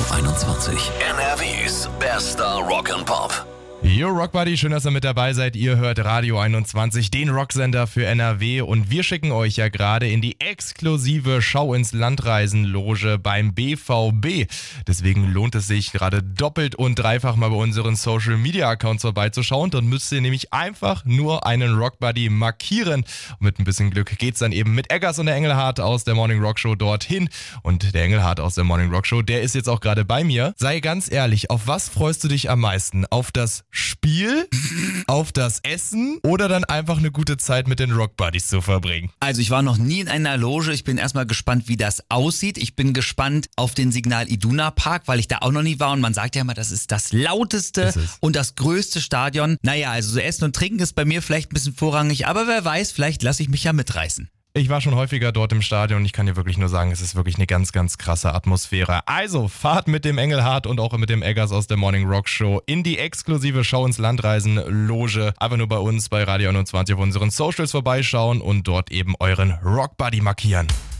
21. NRWs bester Rock'n'Pop. Yo Rockbuddy, schön, dass ihr mit dabei seid. Ihr hört Radio 21, den Rocksender für NRW, und wir schicken euch ja gerade in die exklusive Schau ins Landreisen-Loge beim BVB. Deswegen lohnt es sich gerade doppelt und dreifach mal bei unseren Social-Media-Accounts vorbeizuschauen. Dann müsst ihr nämlich einfach nur einen Rockbuddy markieren. Und mit ein bisschen Glück geht's dann eben mit Eggers und der Engelhardt aus der Morning Rock Show dorthin. Und der Engelhardt aus der Morning Rock Show, der ist jetzt auch gerade bei mir. Sei ganz ehrlich, auf was freust du dich am meisten? Auf das Spiel, auf das Essen oder dann einfach eine gute Zeit mit den Rockbuddies zu verbringen? Also ich war noch nie in einer Loge. Ich bin erstmal gespannt, wie das aussieht. Ich bin gespannt auf den Signal Iduna Park, weil ich da auch noch nie war. Und man sagt ja immer, das ist das lauteste und das größte Stadion. Naja, also so Essen und Trinken ist bei mir vielleicht ein bisschen vorrangig. Aber wer weiß, vielleicht lasse ich mich ja mitreißen. Ich war schon häufiger dort im Stadion und ich kann dir wirklich nur sagen, es ist wirklich eine ganz, ganz krasse Atmosphäre. Also fahrt mit dem Engelhardt und auch mit dem Eggers aus der Morning Rock Show in die exklusive Schau ins Landreisen-Loge. Einfach nur bei uns bei Radio 21 auf unseren Socials vorbeischauen und dort eben euren Rockbuddy markieren.